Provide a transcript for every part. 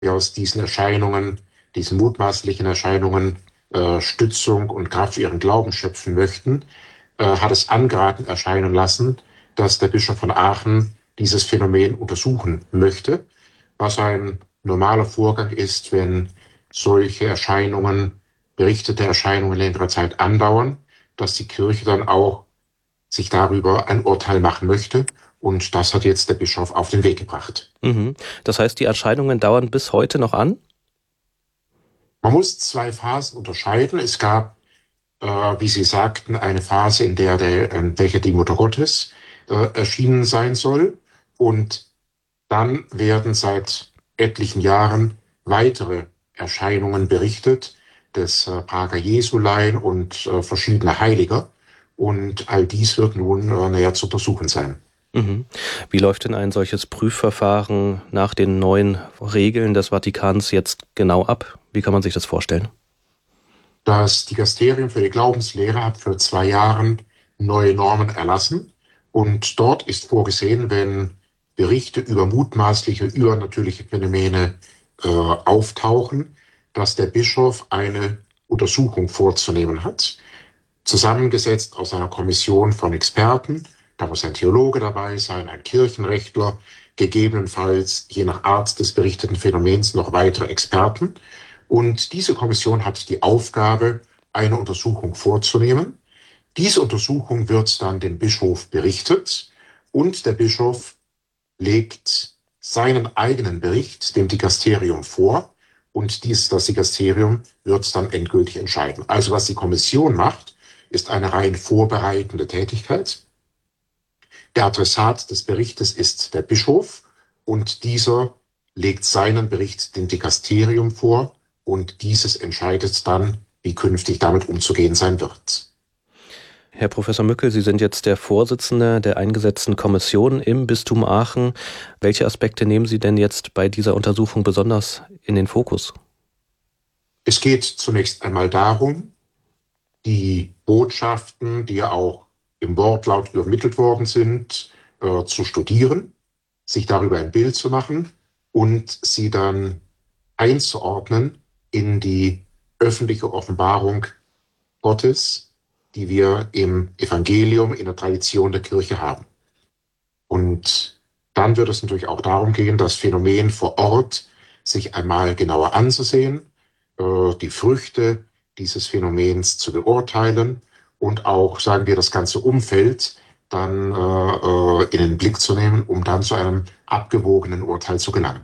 wir aus diesen Erscheinungen, diesen mutmaßlichen Erscheinungen, Stützung und Kraft für ihren Glauben schöpfen möchten, hat es angeraten erscheinen lassen, dass der Bischof von Aachen dieses Phänomen untersuchen möchte, was ein normaler Vorgang ist, wenn solche Erscheinungen, berichtete Erscheinungen längere Zeit andauern, dass die Kirche dann auch sich darüber ein Urteil machen möchte. Und das hat jetzt der Bischof auf den Weg gebracht. Mhm. Das heißt, die Erscheinungen dauern bis heute noch an? Man muss zwei Phasen unterscheiden. Es gab, wie Sie sagten, eine Phase, in der welche die Mutter Gottes erschienen sein soll. Und dann werden seit etlichen Jahren weitere Erscheinungen berichtet, des Prager Jesulein und verschiedener Heiliger. Und all dies wird nun näher zu untersuchen sein. Mhm. Wie läuft denn ein solches Prüfverfahren nach den neuen Regeln des Vatikans jetzt genau ab? Wie kann man sich das vorstellen? Das Dikasterium für die Glaubenslehre hat vor 2 Jahren neue Normen erlassen. Und dort ist vorgesehen, wenn Berichte über mutmaßliche übernatürliche Phänomene auftauchen, dass der Bischof eine Untersuchung vorzunehmen hat, zusammengesetzt aus einer Kommission von Experten. Da muss ein Theologe dabei sein, ein Kirchenrechtler, gegebenenfalls je nach Art des berichteten Phänomens noch weitere Experten. Und diese Kommission hat die Aufgabe, eine Untersuchung vorzunehmen. Diese Untersuchung wird dann dem Bischof berichtet und der Bischof legt seinen eigenen Bericht dem Dikasterium vor und das Dikasterium wird dann endgültig entscheiden. Also was die Kommission macht, ist eine rein vorbereitende Tätigkeit. Der Adressat des Berichtes ist der Bischof und dieser legt seinen Bericht dem Dikasterium vor und dieses entscheidet dann, wie künftig damit umzugehen sein wird. Herr Professor Mückel, Sie sind jetzt der Vorsitzende der eingesetzten Kommission im Bistum Aachen. Welche Aspekte nehmen Sie denn jetzt bei dieser Untersuchung besonders in den Fokus? Es geht zunächst einmal darum, die Botschaften, die ja auch im Wortlaut übermittelt worden sind, zu studieren, sich darüber ein Bild zu machen und sie dann einzuordnen in die öffentliche Offenbarung Gottes, die wir im Evangelium, in der Tradition der Kirche haben. Und dann wird es natürlich auch darum gehen, das Phänomen vor Ort sich einmal genauer anzusehen, die Früchte dieses Phänomens zu beurteilen und auch, sagen wir, das ganze Umfeld dann in den Blick zu nehmen, um dann zu einem abgewogenen Urteil zu gelangen.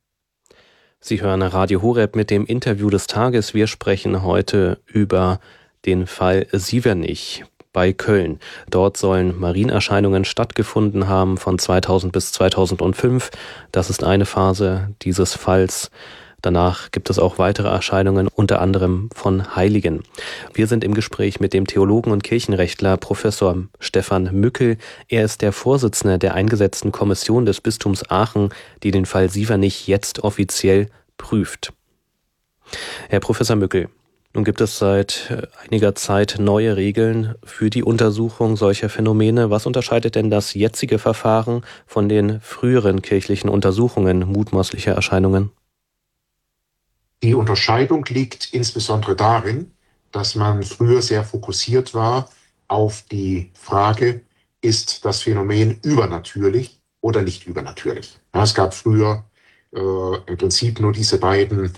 Sie hören Radio Horeb mit dem Interview des Tages. Wir sprechen heute über den Fall Sievernich bei Köln. Dort sollen Marienerscheinungen stattgefunden haben von 2000 bis 2005. Das ist eine Phase dieses Falls. Danach gibt es auch weitere Erscheinungen, unter anderem von Heiligen. Wir sind im Gespräch mit dem Theologen und Kirchenrechtler Professor Stefan Mückel. Er ist der Vorsitzende der eingesetzten Kommission des Bistums Aachen, die den Fall Sievernich jetzt offiziell prüft. Herr Professor Mückel, nun gibt es seit einiger Zeit neue Regeln für die Untersuchung solcher Phänomene. Was unterscheidet denn das jetzige Verfahren von den früheren kirchlichen Untersuchungen mutmaßlicher Erscheinungen? Die Unterscheidung liegt insbesondere darin, dass man früher sehr fokussiert war auf die Frage, ist das Phänomen übernatürlich oder nicht übernatürlich? Ja, es gab früher im Prinzip nur diese beiden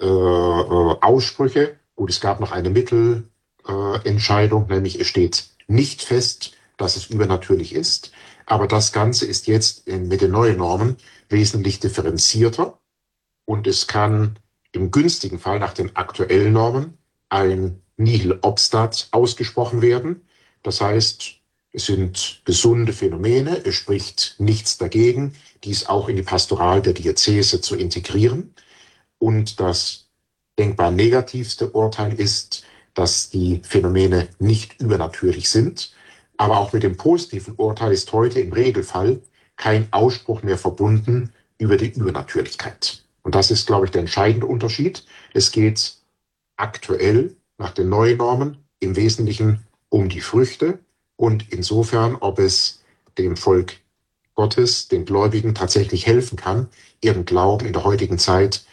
Aussprüche. Gut, es gab noch eine Mittelentscheidung, nämlich es steht nicht fest, dass es übernatürlich ist. Aber das Ganze ist jetzt mit den neuen Normen wesentlich differenzierter und es kann im günstigen Fall nach den aktuellen Normen ein Nihil obstat ausgesprochen werden. Das heißt, es sind gesunde Phänomene, es spricht nichts dagegen, dies auch in die Pastoral der Diözese zu integrieren. Und das denkbar negativste Urteil ist, dass die Phänomene nicht übernatürlich sind. Aber auch mit dem positiven Urteil ist heute im Regelfall kein Ausspruch mehr verbunden über die Übernatürlichkeit. Und das ist, glaube ich, der entscheidende Unterschied. Es geht aktuell nach den neuen Normen im Wesentlichen um die Früchte und insofern, ob es dem Volk Gottes, den Gläubigen tatsächlich helfen kann, ihren Glauben in der heutigen Zeit